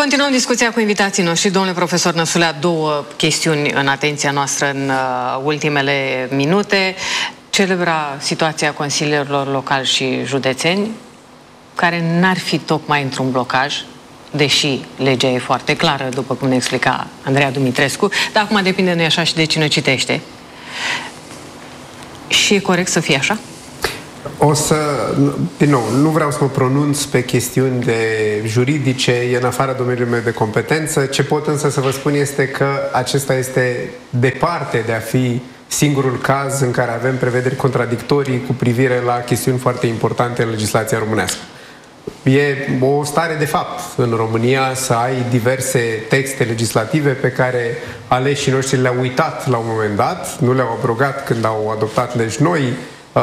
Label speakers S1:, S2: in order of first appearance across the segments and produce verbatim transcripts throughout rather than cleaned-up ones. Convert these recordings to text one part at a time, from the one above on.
S1: Continuăm discuția cu invitații noștri. Domnule profesor Năsulea, două chestiuni în atenția noastră în uh, ultimele minute. Celebra situația consilierilor locali și județeni, care n-ar fi tocmai într-un blocaj, deși legea e foarte clară, după cum ne explica Andreea Dumitrescu, dar acum depinde, nu-i așa, și de cine citește. Și e corect să fie așa?
S2: O să, din nou, nu vreau să mă pronunț pe chestiuni de juridice, e în afara domeniului meu de competență. Ce pot însă să vă spun este că acesta este departe de a fi singurul caz în care avem prevederi contradictorii cu privire la chestiuni foarte importante în legislația românească. E o stare de fapt în România să ai diverse texte legislative pe care aleșii noștri le-au uitat la un moment dat, nu le-au abrogat când au adoptat legi noi,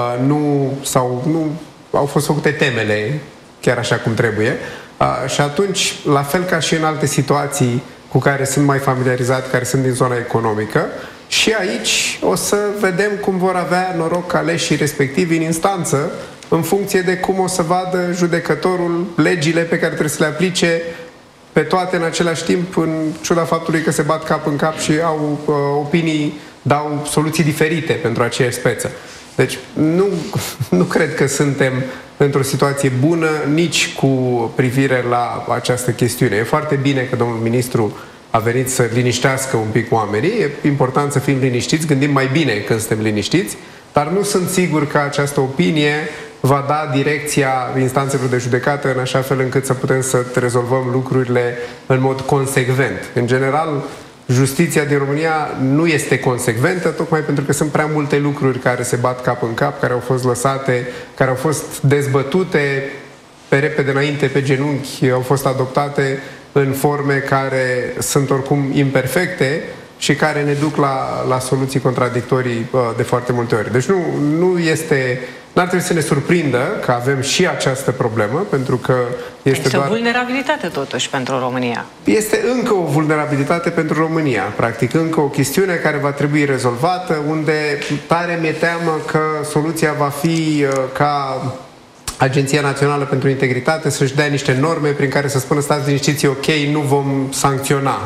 S2: nu, sau nu au fost făcute temele chiar așa cum trebuie. Și atunci, la fel ca și în alte situații cu care sunt mai familiarizat, care sunt din zona economică, și aici o să vedem cum vor avea noroc aleșii respectivi în instanță, în funcție de cum o să vadă judecătorul legile pe care trebuie să le aplice pe toate în același timp, în ciuda faptului că se bat cap în cap și au uh, opinii, dau soluții diferite pentru aceeași speță. Deci nu, nu cred că suntem într-o situație bună nici cu privire la această chestiune. E foarte bine că domnul ministru a venit să liniștească un pic oamenii. E important să fim liniștiți, gândim mai bine când suntem liniștiți, dar nu sunt sigur că această opinie va da direcția instanțelor de judecată în așa fel încât să putem să rezolvăm lucrurile în mod consecvent. În general, justiția din România nu este consecventă, tocmai pentru că sunt prea multe lucruri care se bat cap în cap, care au fost lăsate, care au fost dezbătute pe repede înainte, pe genunchi, au fost adoptate în forme care sunt oricum imperfecte și care ne duc la, la soluții contradictorii de foarte multe ori. Deci nu, nu este... N-ar trebui să ne surprindă că avem și această problemă, pentru că este,
S1: este
S2: doar...
S1: o vulnerabilitate totuși pentru România.
S2: Este încă o vulnerabilitate pentru România, practic, încă o chestiune care va trebui rezolvată, unde tare mi-e teamă că soluția va fi ca Agenția Națională pentru Integritate să-și dea niște norme prin care să spună stați liniștiți, ok, nu vom sancționa.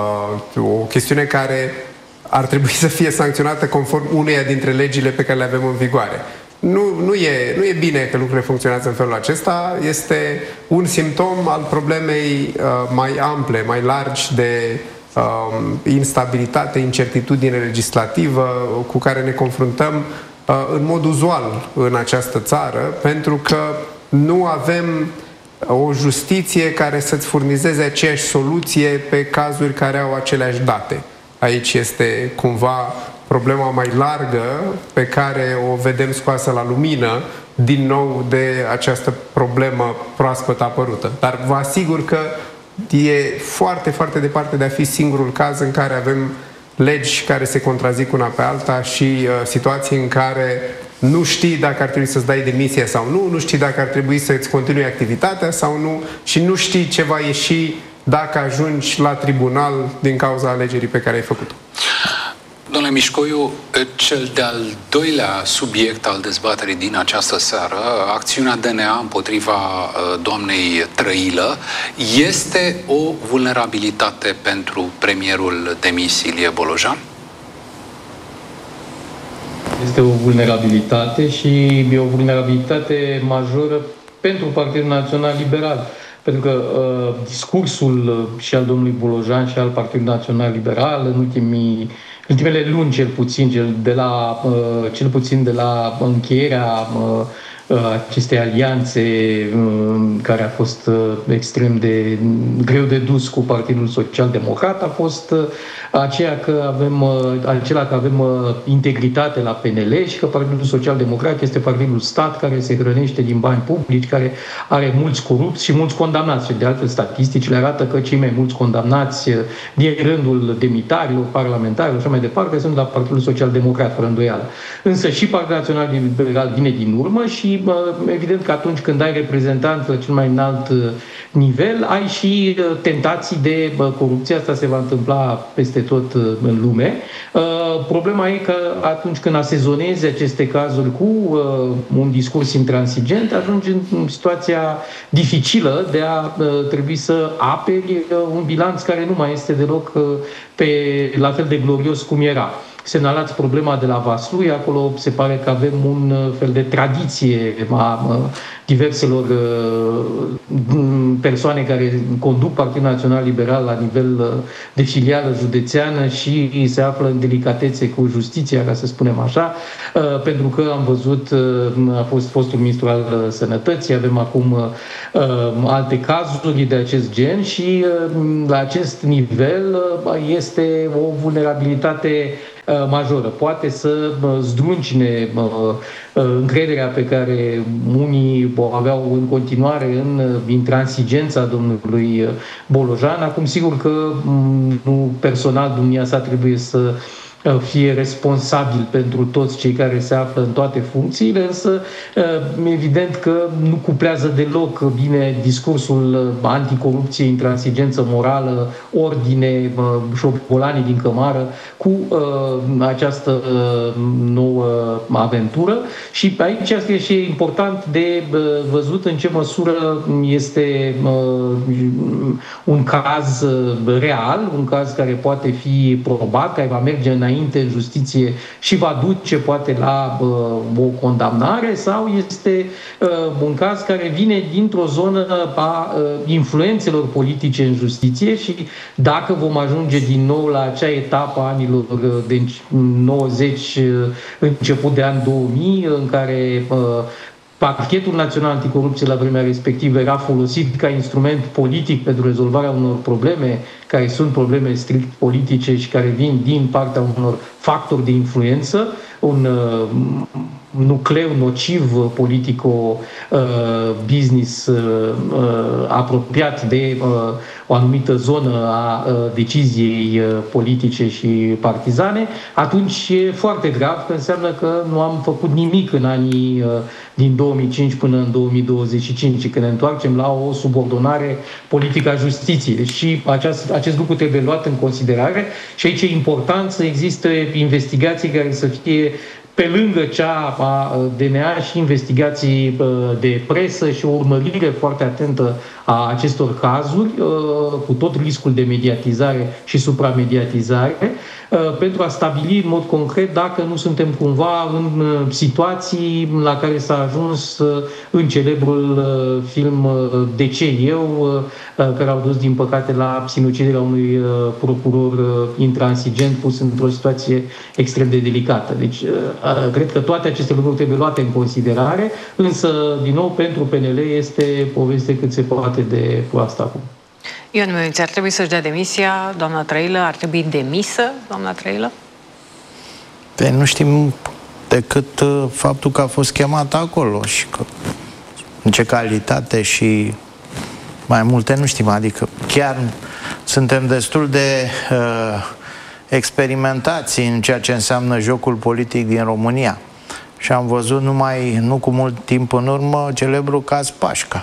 S2: Uh, o chestiune care ar trebui să fie sancționată conform uneia dintre legile pe care le avem în vigoare. Nu, nu, e, nu e bine că lucrurile funcționează în felul acesta, este un simptom al problemei uh, mai ample, mai largi de uh, instabilitate, incertitudine legislativă cu care ne confruntăm uh, în mod uzual în această țară, pentru că nu avem o justiție care să-ți furnizeze aceeași soluție pe cazuri care au aceleași date. Aici este cumva problema mai largă pe care o vedem scoasă la lumină din nou de această problemă proaspăt apărută. Dar vă asigur că e foarte, foarte departe de a fi singurul caz în care avem legi care se contrazic una pe alta și uh, situații în care nu știi dacă ar trebui să-ți dai demisia sau nu, nu știi dacă ar trebui să-ți continui activitatea sau nu și nu știi ce va ieși dacă ajungi la tribunal din cauza alegerii pe care ai făcut-o.
S3: Domnule Mișcoiu, cel de-al doilea subiect al dezbaterii din această seară, acțiunea D N A împotriva doamnei Trăilă, este o vulnerabilitate pentru premierul demis Ilie Bolojan?
S4: Este o vulnerabilitate și e o vulnerabilitate majoră pentru Partidul Național Liberal. Pentru că uh, discursul și al domnului Bolojan și al Partidului Național Liberal în ultimii, ultimele luni, cel puțin, cel, de la, uh, cel puțin de la încheierea uh, acestei alianțe uh, care a fost uh, extrem de greu de dus cu Partidul Social Democrat, a fost uh, aceea că avem, uh, acela că avem uh, integritate la P N L și că Partidul Social Democrat este partidul stat care se hrănește din bani publici, care are mulți corupți și mulți condamnați. Și de altfel, statisticile arată că cei mai mulți condamnați uh, din rândul demitarilor, parlamentarilor și așa mai departe sunt la Partidul Social Democrat, fără îndoială. Însă și Partidul Național Liberal vine din urmă și evident că atunci când ai reprezentanță la cel mai înalt nivel, ai și tentații de corupție. Asta se va întâmpla peste tot în lume. Problema e că atunci când asezonezi aceste cazuri cu un discurs intransigent, ajungi în situația dificilă de a trebui să aperi un bilanț care nu mai este deloc pe, la fel de glorios cum era. Semnalați problema de la Vaslui, acolo se pare că avem un fel de tradiție a diverselor persoane care conduc Partidul Național Liberal la nivel de filială județeană și se află în delicatețe cu justiția, ca să spunem așa, pentru că am văzut, a fost fostul ministru al Sănătății, avem acum alte cazuri de acest gen și la acest nivel este o vulnerabilitate majoră. Poate să zdruncine încrederea pe care unii o aveau în continuare în intransigența domnului Bolojan. Acum, sigur că nu personal dumneavoastră sa trebuie să fie responsabil pentru toți cei care se află în toate funcțiile, însă evident că nu cuplează deloc bine discursul anticorupție, intransigență morală, ordine, șobolanii din cămară cu această nouă aventură. Și aici este și important de văzut în ce măsură este un caz real, un caz care poate fi probat, care va merge înainte înainte în justiție și va duce poate la uh, o condamnare, sau este uh, un caz care vine dintr-o zonă a uh, influențelor politice în justiție și dacă vom ajunge din nou la acea etapă anilor uh, de nouăzeci, uh, început de an două mii, în care uh, Parchetul Național Anticorupție la vremea respectivă era folosit ca instrument politic pentru rezolvarea unor probleme care sunt probleme strict politice și care vin din partea unor factori de influență, un uh, nucleu nociv politico-business uh, uh, apropiat de uh, o anumită zonă a uh, deciziei uh, politice și partizane, atunci e foarte grav, că înseamnă că nu am făcut nimic în anii uh, din două mii cinci până în două mii douăzeci și cinci, când ne întoarcem la o subordonare politică a justiției. Și aceast, acest lucru trebuie luat în considerare și aici e important să existe investigații care să fie pe lângă cea a D N A și investigații de presă și o urmărire foarte atentă a acestor cazuri, cu tot riscul de mediatizare și supramediatizare, pentru a stabili în mod concret dacă nu suntem cumva în situații la care s-a ajuns în celebrul film De ce eu?, care au dus din păcate la sinuciderea unui procuror intransigent pus într-o situație extrem de delicată. Deci cred că toate aceste lucruri trebuie luate în considerare, însă din nou pentru P N L este poveste cât se poate de proastă acum.
S1: Ion Mioniță, ar trebui să-și dea demisia, doamna Trăilă? Ar trebui demisă, doamna Trăilă?
S5: Păi nu știm decât faptul că a fost chemată acolo și că în ce calitate și mai multe nu știm. Adică chiar suntem destul de uh, experimentați în ceea ce înseamnă jocul politic din România. Și am văzut numai, nu cu mult timp în urmă, celebrul caz Pașca,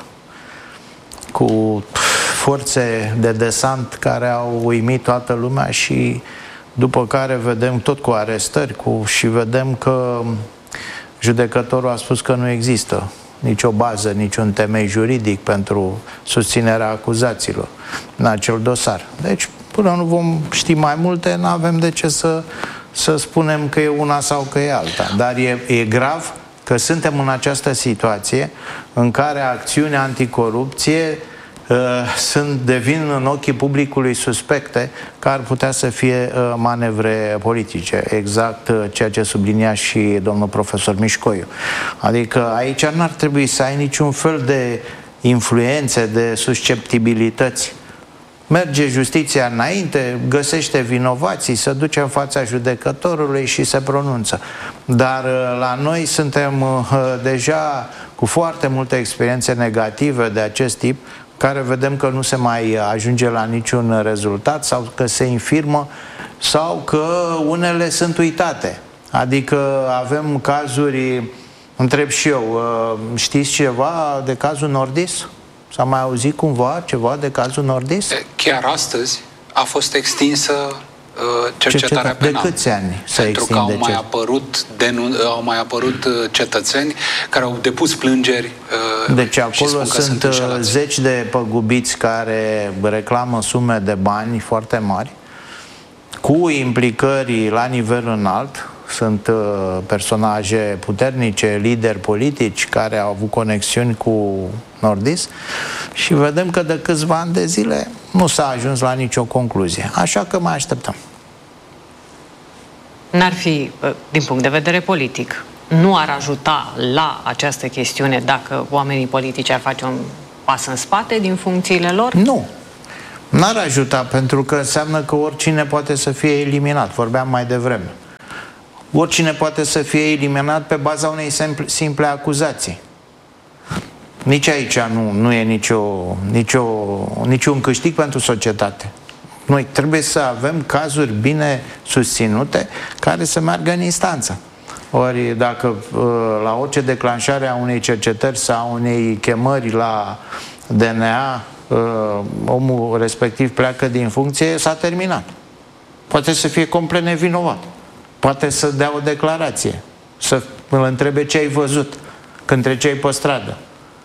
S5: cu forțe de desant care au uimit toată lumea și după care vedem tot cu arestări cu, și vedem că judecătorul a spus că nu există nicio bază, niciun temei juridic pentru susținerea acuzaților în acel dosar. Deci, până nu vom ști mai multe, nu avem de ce să, să spunem că e una sau că e alta. Dar e, e grav că suntem în această situație în care acțiunea anticorupție uh, sunt, devin în ochii publicului suspecte că ar putea să fie uh, manevre politice. Exact uh, ceea ce sublinia și domnul profesor Mișcoiu. Adică aici n-ar trebui să ai niciun fel de influențe, de susceptibilități. Merge justiția înainte, găsește vinovații, se duce în fața judecătorului și se pronunță. Dar la noi suntem deja cu foarte multe experiențe negative de acest tip, care vedem că nu se mai ajunge la niciun rezultat sau că se infirmă sau că unele sunt uitate. Adică avem cazuri, întreb și eu, știți ceva de cazul Nordis? S-a mai auzit cumva ceva de cazul Nordis?
S3: Chiar astăzi a fost extinsă uh, cercetarea penală.
S5: De câți ani se
S3: Pentru că au mai, apărut au mai apărut cetățeni care au depus plângeri uh,
S5: Deci acolo sunt, sunt zeci de păgubiți care reclamă sume de bani foarte mari, cu implicări la nivel înalt. Sunt uh, personaje puternice, lideri politici care au avut conexiuni cu Nordis și vedem că de câțiva ani de zile nu s-a ajuns la nicio concluzie. Așa că mai așteptăm.
S1: N-ar fi, din punct de vedere politic, nu ar ajuta la această chestiune dacă oamenii politici ar face un pas în spate din funcțiile lor?
S5: Nu. N-ar ajuta, pentru că înseamnă că oricine poate să fie eliminat. Vorbeam mai devreme. Oricine poate să fie eliminat pe baza unei simple acuzații. Nici aici nu, nu e nicio, nicio, niciun câștig pentru societate. Noi trebuie să avem cazuri bine susținute care să meargă în instanță. Ori dacă la orice declanșare a unei cercetări sau unei chemări la D N A omul respectiv pleacă din funcție, s-a terminat. Poate să fie complet nevinovat. Poate să dea o declarație, să îl întrebe ce ai văzut când treceai pe stradă.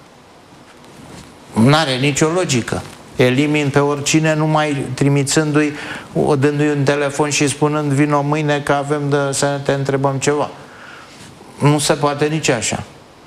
S5: N-are nicio logică. Elimin pe oricine numai trimițându-i, dându-i un telefon și spunând vino mâine că avem de să te întrebăm ceva. Nu se poate nici așa.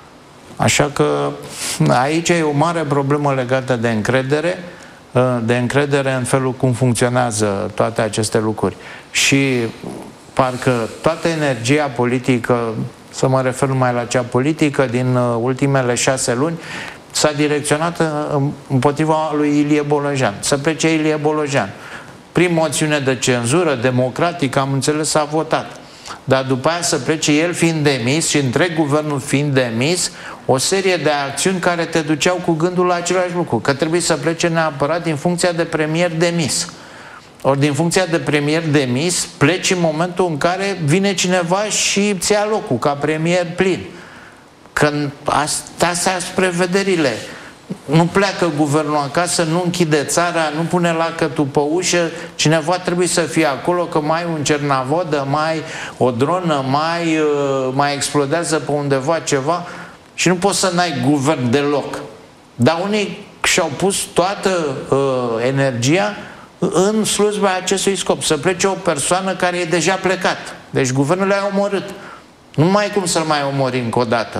S5: Așa că aici e o mare problemă legată de încredere, de încredere în felul cum funcționează toate aceste lucruri. Și parcă toată energia politică, să mă refer numai la cea politică, din ultimele șase luni, s-a direcționat împotriva lui Ilie Bolojan. Să plece Ilie Bolojan. Prin moțiune de cenzură, democratică, am înțeles, s-a votat. Dar după aia să plece el fiind demis și întreg guvernul fiind demis, o serie de acțiuni care te duceau cu gândul la același lucru, că trebuie să plece neapărat din funcția de premier demis. Ori din funcția de premier demis pleci în momentul în care vine cineva și îți ia locul ca premier plin. Când astea sunt prevederile. Nu pleacă guvernul acasă, nu închide țara, nu pune lacătul pe ușă, cineva trebuie să fie acolo, că mai un cernavodă, mai o dronă, mai, mai explodează pe undeva ceva și nu poți să n-ai guvern deloc. Dar unii și-au pus toată uh, energia în slujba acestui scop, să plece o persoană care e deja plecat. Deci guvernul le-a omorât. Nu mai ai cum să-l mai omori încă o dată.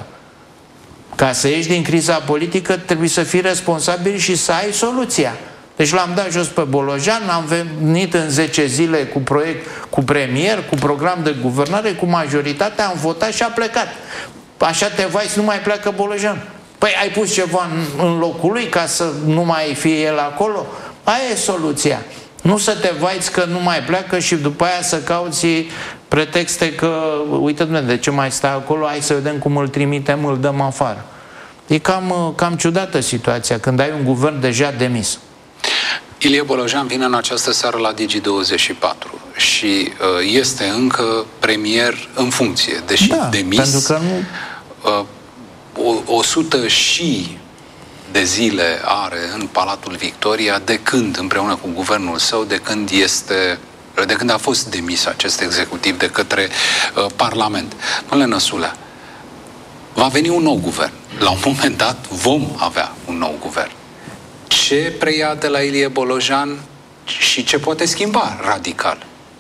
S5: Ca să ieși din criza politică trebuie să fii responsabil și să ai soluția. Deci l-am dat jos pe Bolojan, am venit în zece zile cu proiect, cu premier, cu program de guvernare, cu majoritate, am votat și a plecat. Așa te vai să nu mai pleacă Bolojan. Păi ai pus ceva în, în locul lui ca să nu mai fie el acolo? Aia e soluția. Nu să te vaiți că nu mai pleacă și după aia să cauți pretexte că, uite, Dumnezeu, de ce mai stai acolo, hai să vedem cum îl trimitem, îl dăm afară. E cam, cam ciudată situația când ai un guvern deja demis.
S3: Ilie Bolojan vine în această seară la Digi douăzeci și patru și uh, este încă premier în funcție, deși
S5: da,
S3: demis
S5: pentru că nu...
S3: uh, o, o sută și de zile are în Palatul Victoria de când, împreună cu guvernul său, de când este de când a fost demis acest executiv de către uh, Parlament. Domnule Năsulea, va veni un nou guvern. La un moment dat vom avea un nou guvern. Ce preia de la Ilie Bolojan și ce poate schimba radical?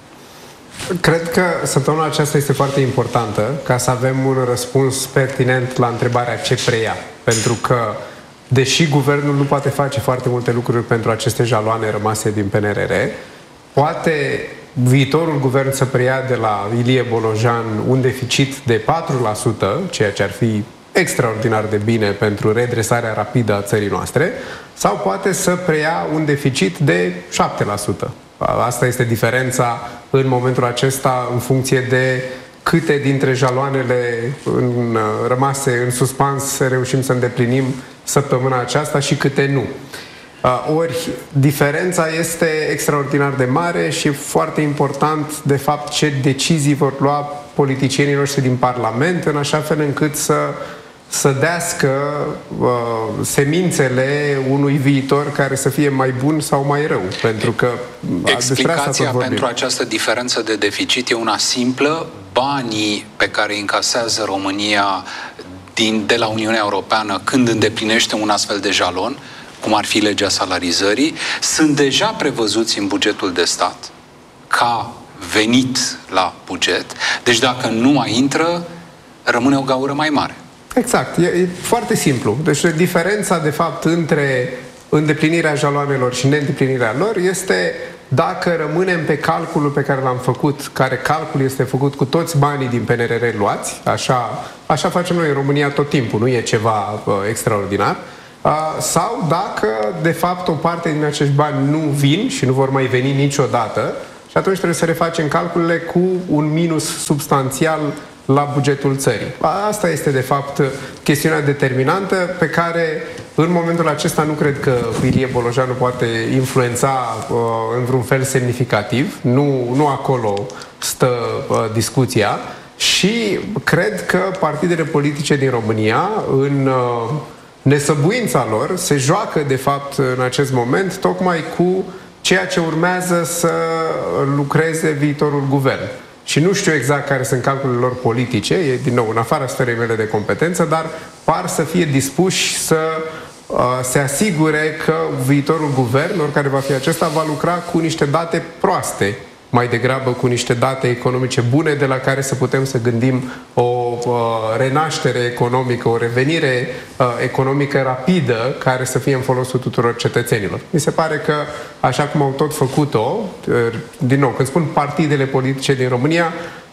S2: Cred că săptămâna aceasta este foarte importantă ca să avem un răspuns pertinent la întrebarea ce preia. Pentru că, deși guvernul nu poate face foarte multe lucruri pentru aceste jaloane rămase din P N R R, poate viitorul guvern să preia de la Ilie Bolojan un deficit de patru la sută, ceea ce ar fi extraordinar de bine pentru redresarea rapidă a țării noastre, sau poate să preia un deficit de șapte la sută. Asta este diferența în momentul acesta în funcție de câte dintre jaloanele în, rămase în suspans reușim să îndeplinim săptămâna aceasta și câte nu. Ori diferența este extraordinar de mare și foarte important, de fapt, ce decizii vor lua politicienii noștri din Parlament, în așa fel încât să să dească uh, semințele unui viitor care să fie mai bun sau mai rău. Pentru că
S3: explicația pentru această diferență de deficit e una simplă. Banii pe care îi încasează România din, de la Uniunea Europeană când îndeplinește un astfel de jalon, cum ar fi legea salarizării, sunt deja prevăzuți în bugetul de stat ca venit la buget. Deci dacă nu mai intră, rămâne o gaură mai mare.
S2: Exact. E, e foarte simplu. Deci diferența, de fapt, între îndeplinirea jaloanelor și neîndeplinirea lor este dacă rămânem pe calculul pe care l-am făcut, care calcul este făcut cu toți banii din P N R R luați, așa, așa facem noi în România tot timpul, nu e ceva uh, extraordinar, uh, sau dacă, de fapt, o parte din acești bani nu vin și nu vor mai veni niciodată, și atunci trebuie să refacem calculele cu un minus substanțial la bugetul țării. Asta este, de fapt, chestiunea determinantă pe care, în momentul acesta, nu cred că Ilie Bolojan nu poate influența uh, în vreun fel semnificativ. Nu, nu acolo stă uh, discuția. Și cred că partidele politice din România, în uh, nesăbuința lor, se joacă, de fapt, în acest moment, tocmai cu ceea ce urmează să lucreze viitorul guvern. Și nu știu exact care sunt calculele lor politice, e din nou în afara sferei mele de competență, dar par să fie dispuși să uh, se asigure că viitorul guvern, oricare va fi acesta, va lucra cu niște date proaste, mai degrabă cu niște date economice bune de la care să putem să gândim o uh, renaștere economică, o revenire uh, economică rapidă care să fie în folosul tuturor cetățenilor. Mi se pare că, așa cum au tot făcut-o, uh, din nou, când spun partidele politice din România,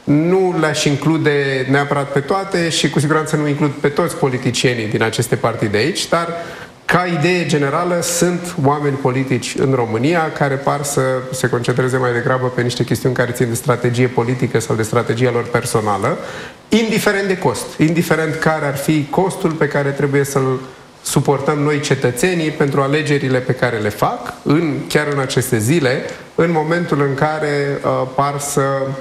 S2: nu le-aș include neapărat pe toate și cu siguranță nu includ pe toți politicienii din aceste partide aici, dar ca idee generală, sunt oameni politici în România care par să se concentreze mai degrabă pe niște chestiuni care țin de strategie politică sau de strategia lor personală, indiferent de cost, indiferent care ar fi costul pe care trebuie să-l suportăm noi cetățenii pentru alegerile pe care le fac, în, chiar în aceste zile, în momentul în care uh, par să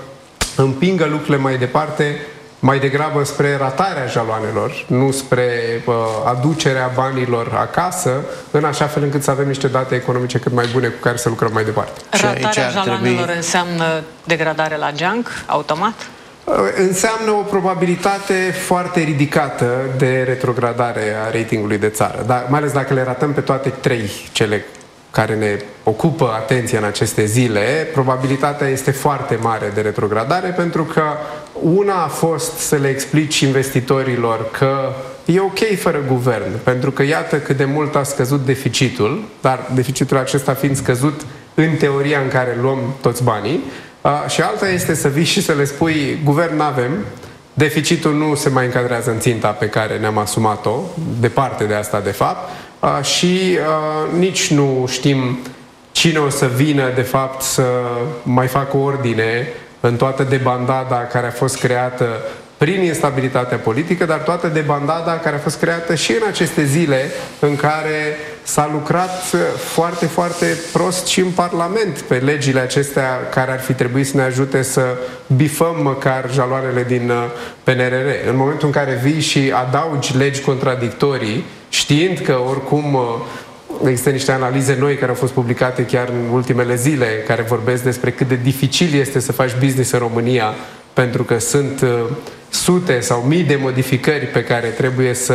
S2: împingă lucrurile mai departe, mai degrabă spre ratarea jaloanelor, nu spre uh, aducerea banilor acasă, în așa fel încât să avem niște date economice cât mai bune cu care să lucrăm mai departe.
S1: Ratarea jaloanelor trebui... înseamnă degradare la geanc, automat?
S2: Uh, înseamnă o probabilitate foarte ridicată de retrogradare a ratingului de țară, dar mai ales dacă le ratăm pe toate trei cele care ne ocupă atenția în aceste zile, probabilitatea este foarte mare de retrogradare, pentru că una a fost să le explici investitorilor că e ok fără guvern, pentru că iată cât de mult a scăzut deficitul, dar deficitul acesta fiind scăzut în teoria în care luăm toți banii, și alta este să vii și să le spui, guvern n-avem, deficitul nu se mai încadrează în ținta pe care ne-am asumat-o, departe de asta de fapt, Uh, și uh, nici nu știm cine o să vină, de fapt, să mai facă ordine în toată debandada care a fost creată prin instabilitatea politică, dar toată debandada care a fost creată și în aceste zile în care s-a lucrat foarte, foarte prost și în Parlament pe legile acestea care ar fi trebuit să ne ajute să bifăm măcar jaloanele din P N R R. În momentul în care vii și adaugi legi contradictorii, știind că oricum există niște analize noi care au fost publicate chiar în ultimele zile, care vorbesc despre cât de dificil este să faci business în România, pentru că sunt sute sau mii de modificări pe care trebuie să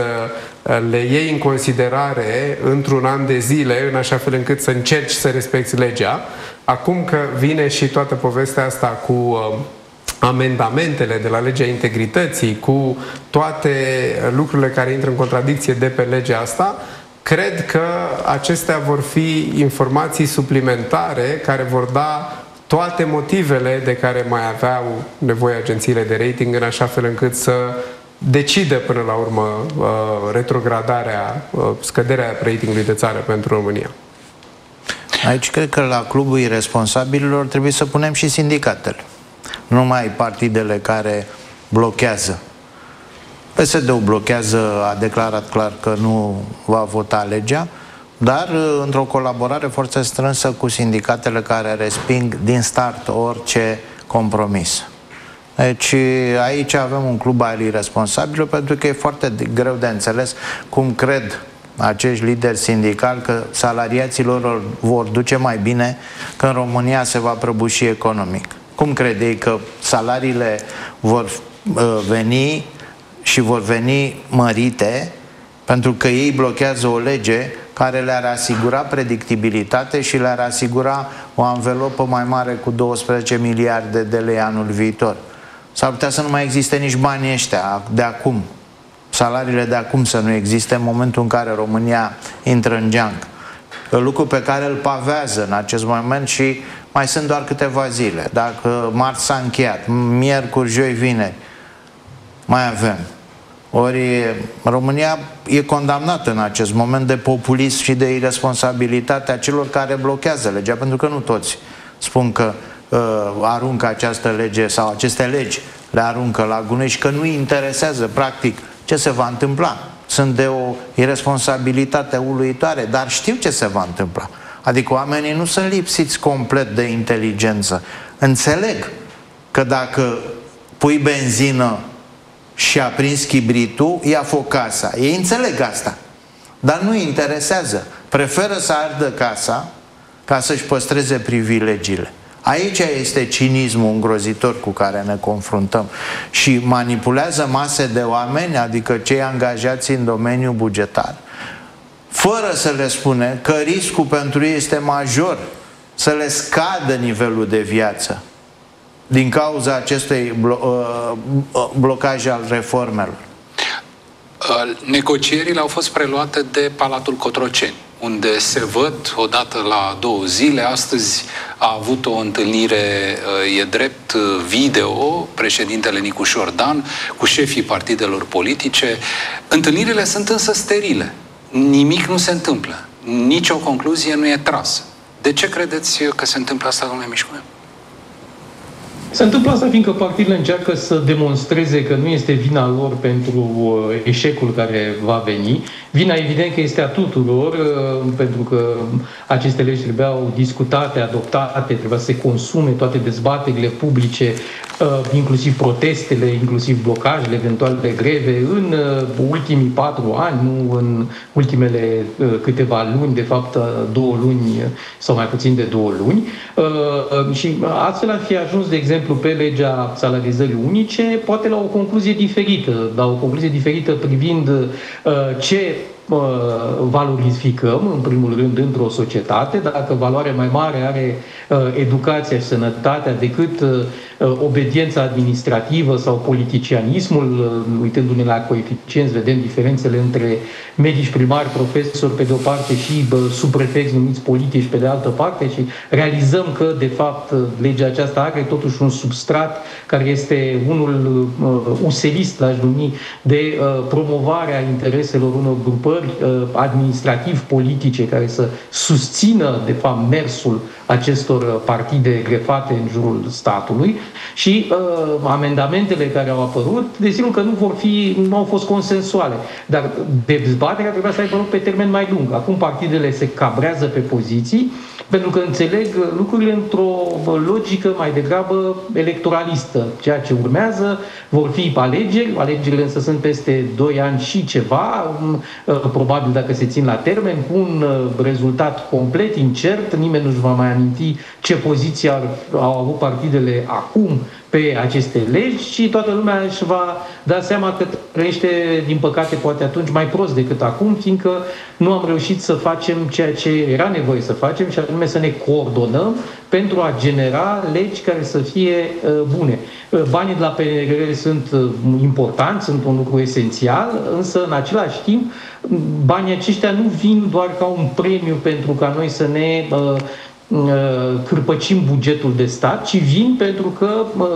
S2: le iei în considerare într-un an de zile, în așa fel încât să încerci să respecti legea. Acum că vine și toată povestea asta cu amendamentele de la legea integrității, cu toate lucrurile care intră în contradicție de pe legea asta, cred că acestea vor fi informații suplimentare care vor da toate motivele de care mai aveau nevoie agențiile de rating, în așa fel încât să decidă până la urmă retrogradarea, scăderea ratingului de țară pentru România.
S5: Aici cred că la clubul irresponsabililor trebuie să punem și sindicatele. Nu numai partidele care blochează. P S D-ul blochează, a declarat clar că nu va vota legea, dar într-o colaborare foarte strânsă cu sindicatele care resping din start orice compromis. Deci aici avem un club al irresponsabil, pentru că e foarte greu de înțeles cum cred acești lideri sindicali că salariaților vor duce mai bine când România se va prăbuși economic. Cum crede ei că salariile vor uh, veni și vor veni mărite pentru că ei blochează o lege care le-ar asigura predictibilitate și le-ar asigura o anvelopă mai mare cu douăsprezece miliarde de lei anul viitor? S-ar putea să nu mai existe nici banii ăștia de acum, salariile de acum să nu existe în momentul în care România intră în geanc. Lucru pe care îl pavează în acest moment și mai sunt doar câteva zile. Dacă marți s-a încheiat, miercuri, joi, vineri, mai avem. Ori România e condamnată în acest moment de populism și de irresponsabilitatea celor care blochează legea, pentru că nu toți spun că uh, aruncă această lege sau aceste legi le aruncă la gunoi și că nu îi interesează practic ce se va întâmpla. Sunt de o irresponsabilitate uluitoare, dar știu ce se va întâmpla. Adică oamenii nu sunt lipsiți complet de inteligență. Înțeleg că dacă pui benzină și aprins chibritul, ia foc casa. Ei înțeleg asta, dar nu îi interesează. Preferă să ardă casa ca să-și păstreze privilegiile. Aici este cinismul îngrozitor cu care ne confruntăm și manipulează mase de oameni, adică cei angajați în domeniul bugetar, fără să le spune că riscul pentru ei este major să le scadă nivelul de viață din cauza acestui blo blocaj al reformelor.
S3: Negocierile au fost preluate de Palatul Cotroceni, unde se văd odată la două zile. Astăzi a avut o întâlnire, e drept, video, președintele Nicușor Dan cu șefii partidelor politice. Întâlnirile sunt însă sterile. Nimic nu se întâmplă. Nici o concluzie nu e trasă. De ce credeți că se întâmplă asta, domnule Mișcoiu?
S4: Se întâmplă asta fiindcă partidele încearcă să demonstreze că nu este vina lor pentru eșecul care va veni. Vina, evident, că este a tuturor, pentru că aceste legi trebuiau discutate, adoptate, trebuia să se consume toate dezbaterile publice, inclusiv protestele, inclusiv blocajele, eventuale greve, în ultimii patru ani, nu în ultimele câteva luni, de fapt două luni sau mai puțin de două luni. Și astfel ar fi ajuns, de exemplu, pe legea salarizării unice, poate la o concluzie diferită, la o concluzie diferită privind ce valorificăm, în primul rând, într-o societate, dacă valoare mai mare are educația și sănătatea decât obediența administrativă sau politicianismul. Uitându-ne la coeficienți, vedem diferențele între medici primari, profesori pe de o parte și subprefecți numiți politici pe de altă parte și realizăm că, de fapt, legea aceasta are totuși un substrat care este unul uselist, l-aș numi, de promovarea intereselor unor grupări administrativ-politice care să susțină, de fapt, mersul acestor partide grefate în jurul statului și uh, amendamentele care au apărut, desigur că nu vor fi, nu au fost consensuale, dar dezbaterea trebuia să aibă loc pe termen mai lung. Acum partidele se cabrează pe poziții pentru că înțeleg lucrurile într-o logică mai degrabă electoralistă. Ceea ce urmează vor fi alegeri, alegerile însă sunt peste doi ani și ceva, probabil dacă se țin la termen, cu un rezultat complet incert, nimeni nu-și va mai aminti ce poziție au avut partidele acum pe aceste legi și toată lumea își va da seama că trăiește, din păcate, poate atunci mai prost decât acum, fiindcă nu am reușit să facem ceea ce era nevoie să facem și anume să ne coordonăm pentru a genera legi care să fie uh, bune. Uh, banii de la P N R R sunt uh, importanți, sunt un lucru esențial, însă în același timp banii aceștia nu vin doar ca un premiu pentru ca noi să ne uh, cârpăcim bugetul de stat, ci vin pentru că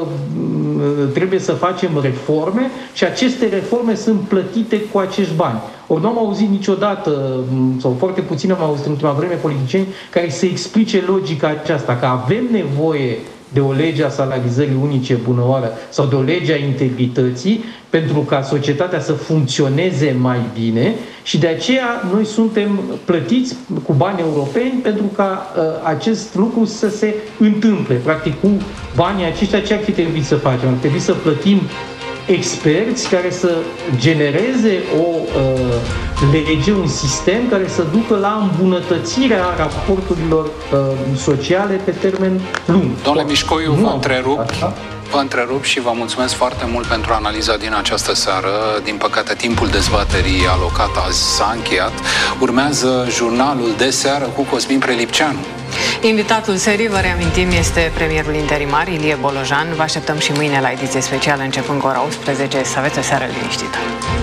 S4: trebuie să facem reforme și aceste reforme sunt plătite cu acești bani. Ori nu am auzit niciodată, sau foarte puțin am auzit în ultima vreme, politicieni care să explice logica aceasta, că avem nevoie de o lege a salarizării unice bunăoară sau de o lege a integrității pentru ca societatea să funcționeze mai bine și de aceea noi suntem plătiți cu bani europeni pentru ca uh, acest lucru să se întâmple. Practic, cu banii aceștia ce ar fi trebuit să facem? Ar trebui să plătim experți care să genereze o uh, lege, un sistem care să ducă la îmbunătățirea raporturilor uh, sociale pe termen lung.
S3: Domnule Mișcoiu,
S4: nu
S3: vă întrerup.
S4: Așa?
S3: Vă întrerup și vă mulțumesc foarte mult pentru analiza din această seară. Din păcate, timpul dezbaterii alocat azi s-a încheiat. Urmează jurnalul de seară cu Cosmin Prelipceanu.
S1: Invitatul serii, vă reamintim, este premierul interimar Ilie Bolojan. Vă așteptăm și mâine la ediție specială începând cu ora unsprezece. Să aveți o seară liniștită.